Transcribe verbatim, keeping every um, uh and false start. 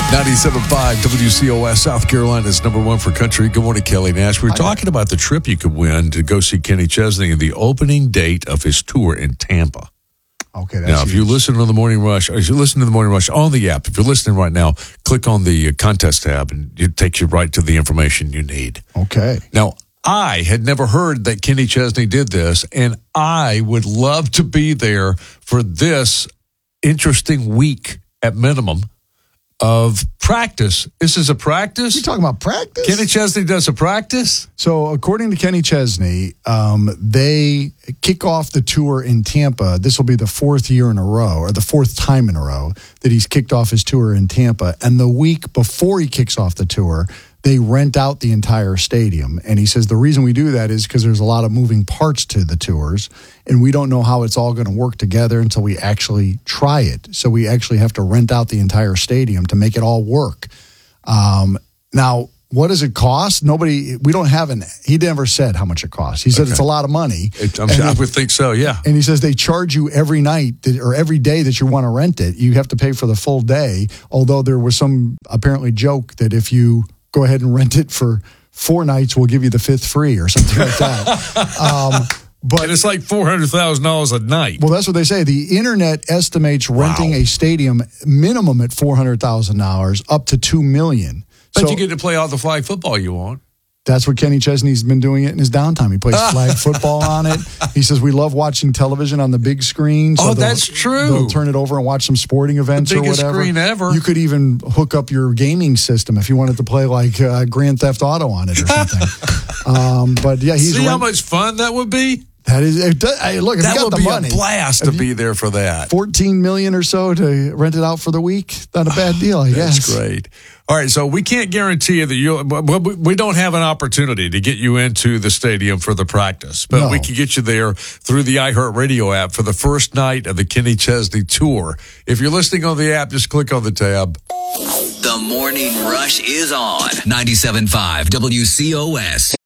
ninety-seven point five W C O S, South Carolina's number one for country. Good morning, Kelly Nash. We were talking about the trip you could win to go see Kenny Chesney and the opening date of his tour in Tampa. Okay, that's now, if huge. you listen to the Morning Rush, or if you listen to the Morning Rush on the app, if you're listening right now, click on the contest tab and it takes you right to the information you need. Okay. Now, I had never heard that Kenny Chesney did this, and I would love to be there for this interesting week at minimum of practice. This is a practice? You talking about practice? Kenny Chesney does a practice? So, according to Kenny Chesney, um, they kick off the tour in Tampa. This will be the fourth year in a row, or the fourth time in a row, that he's kicked off his tour in Tampa. And the week before he kicks off the tour, they rent out the entire stadium. And he says the reason we do that is because there's a lot of moving parts to the tours, and we don't know how it's all going to work together until we actually try it. So we actually have to rent out the entire stadium to make it all work. Um, now, what does it cost? Nobody, we don't have an, he never said how much it costs. He said Okay. it's a lot of money. It, I'm, I would think so, yeah. And he says they charge you every night that, or every day that you want to rent it. You have to pay for the full day, although there was some apparently joke that if you go ahead and rent it for four nights, we'll give you the fifth free or something like that. Um, but and it's like four hundred thousand dollars a night. Well, that's what they say. The internet estimates renting Wow. a stadium minimum at four hundred thousand dollars up to two million dollars. But So you get to play all the flag football you want. that's what Kenny Chesney's been doing it in his downtime. He plays flag football on it. He says, we love watching television on the big screen. So Oh, they'll- that's true. They'll turn it over and watch some sporting events or biggest whatever. screen ever. You could even hook up your gaming system if you wanted to play like uh, Grand Theft Auto on it or something. um, but yeah, he's See how rent- much fun that would be? that is. It does, hey, look, if That you got would the be money, a blast to be there for that. fourteen million or so to rent it out for the week. Not a bad deal, I guess. That's great. All right, so we can't guarantee that you. We don't have an opportunity to get you into the stadium for the practice, but No. we can get you there through the iHeartRadio app for the first night of the Kenny Chesney tour. If you're listening on the app, just click on the tab. The Morning Rush is on ninety-seven point five W C O S.